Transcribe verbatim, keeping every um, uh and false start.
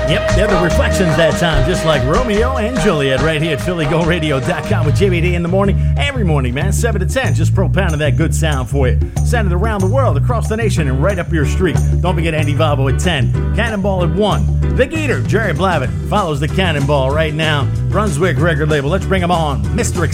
Yep, they're the Reflections that time, just like Romeo and Juliet right here at Philly Go Radio dot com with J B D in the morning. Every morning, man, seven to ten, just propounding that good sound for you. Send it around the world, across the nation, and right up your street. Don't forget Andy Valvo at ten, Cannonball at one. The Gator, Jerry Blavitt, follows the Cannonball right now. Brunswick record label, let's bring him on. Mister